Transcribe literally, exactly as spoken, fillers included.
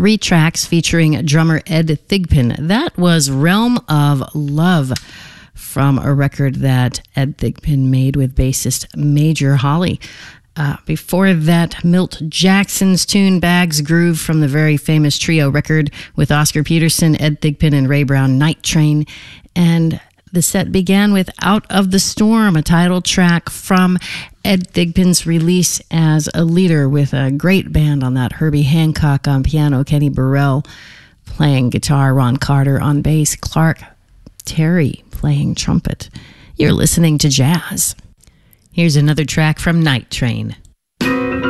three tracks featuring drummer Ed Thigpen. That was Realm of Love from a record that Ed Thigpen made with bassist Major Holly. Uh, before that, Milt Jackson's tune Bags Groove from the very famous trio record with Oscar Peterson, Ed Thigpen, and Ray Brown, Night Train. And the set began with Out of the Storm, a title track from Ed Thigpen's release as a leader with a great band on that. Herbie Hancock on piano, Kenny Burrell playing guitar, Ron Carter on bass, Clark Terry playing trumpet. You're listening to jazz. Here's another track from Night Train.